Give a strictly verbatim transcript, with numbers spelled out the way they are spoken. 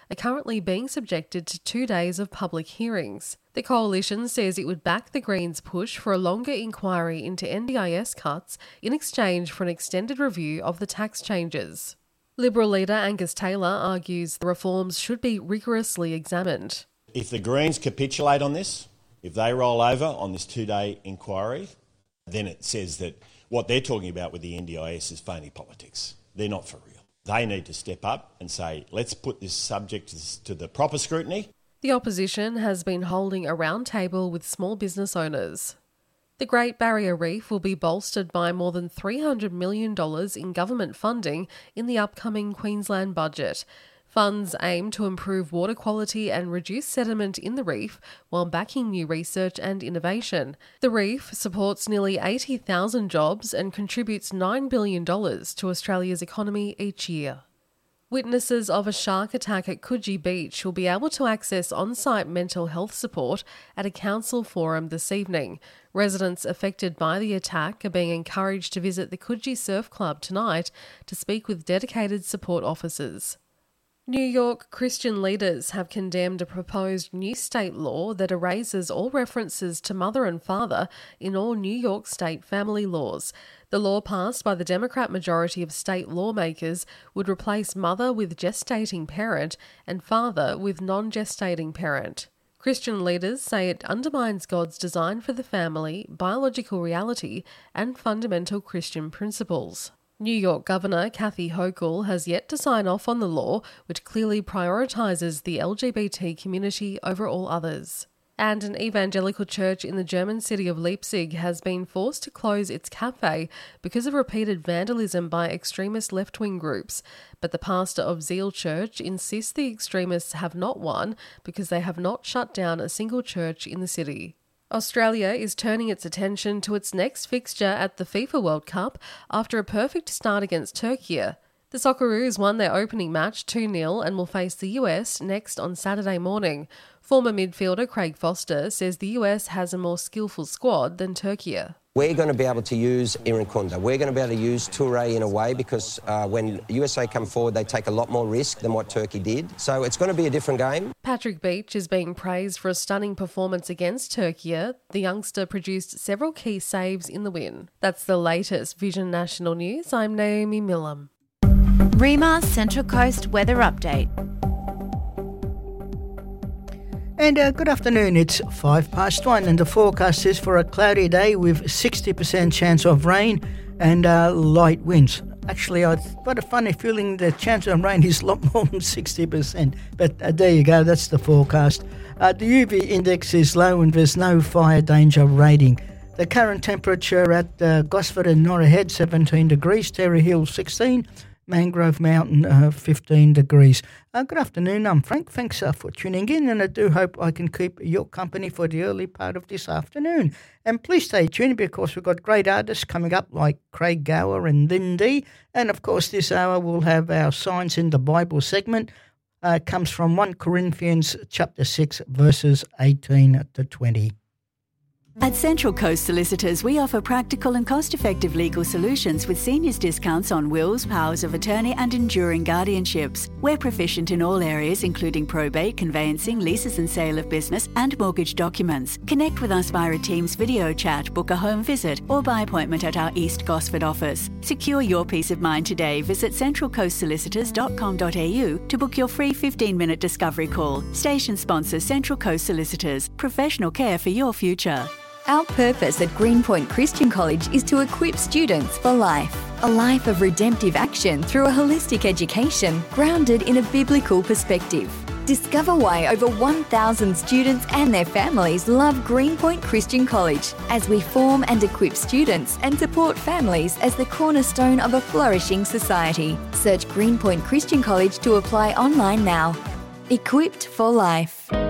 are currently being subjected to two days of public hearings. The coalition says it would back the Greens' push for a longer inquiry into N D I S cuts in exchange for an extended review of the tax changes. Liberal leader Angus Taylor argues the reforms should be rigorously examined. If the Greens capitulate on this, if they roll over on this two-day inquiry, then it says that what they're talking about with the N D I S is phony politics. They're not for real. They need to step up and say, let's put this subject to the proper scrutiny. The opposition has been holding a roundtable with small business owners. The Great Barrier Reef will be bolstered by more than three hundred million dollars in government funding in the upcoming Queensland budget. Funds aim to improve water quality and reduce sediment in the reef while backing new research and innovation. The reef supports nearly eighty thousand jobs and contributes nine billion dollars to Australia's economy each year. Witnesses of a shark attack at Coogee Beach will be able to access on-site mental health support at a council forum this evening. Residents affected by the attack are being encouraged to visit the Coogee Surf Club tonight to speak with dedicated support officers. New York Christian leaders have condemned a proposed new state law that erases all references to mother and father in all New York state family laws. The law passed by the Democrat majority of state lawmakers would replace mother with gestating parent and father with non-gestating parent. Christian leaders say it undermines God's design for the family, biological reality, and fundamental Christian principles. New York Governor Kathy Hochul has yet to sign off on the law, which clearly prioritises the L G B T community over all others. And an evangelical church in the German city of Leipzig has been forced to close its cafe because of repeated vandalism by extremist left-wing groups. But the pastor of Zeal Church insists the extremists have not won because they have not shut down a single church in the city. Australia is turning its attention to its next fixture at the FIFA World Cup after a perfect start against Turkey. The Socceroos won their opening match two nil and will face the U S next on Saturday morning. Former midfielder Craig Foster says the U S has a more skillful squad than Turkey. We're going to be able to use Irankunda. We're going to be able to use Toure in a way because uh, when U S A come forward, they take a lot more risk than what Turkey did. So it's going to be a different game. Patrick Beach is being praised for a stunning performance against Turkey. The youngster produced several key saves in the win. That's the latest Vision National News. I'm Naomi Millam. REMA Central Coast Weather Update. And uh, good afternoon, it's five past one and the forecast is for a cloudy day with sixty percent chance of rain and uh, light winds. Actually, I've got a funny feeling the chance of rain is a lot more than sixty percent, but uh, there you go, that's the forecast. Uh, the U V index is low and there's no fire danger rating. The current temperature at uh, Gosford and Norah Head, seventeen degrees, Terry Hill, sixteen, Mangrove Mountain, uh, fifteen degrees. Uh, good afternoon, I'm Frank. Thanks uh, for tuning in, and I do hope I can keep your company for the early part of this afternoon. And please stay tuned because we've got great artists coming up like Craig Gower and Lindy. And of course, this hour we'll have our Signs in the Bible segment. Uh, comes from First Corinthians chapter six, verses eighteen to twenty. At Central Coast Solicitors, we offer practical and cost-effective legal solutions with seniors discounts on wills, powers of attorney and enduring guardianships. We're proficient in all areas including probate, conveyancing, leases and sale of business and mortgage documents. Connect with us via a Teams video chat, book a home visit or by appointment at our East Gosford office. Secure your peace of mind today. Visit central coast solicitors dot com dot a u to book your free fifteen minute discovery call. Station sponsor Central Coast Solicitors. Professional care for your future. Our purpose at Greenpoint Christian College is to equip students for life. A life of redemptive action through a holistic education grounded in a biblical perspective. Discover why over one thousand students and their families love Greenpoint Christian College as we form and equip students and support families as the cornerstone of a flourishing society. Search Greenpoint Christian College to apply online now. Equipped for life.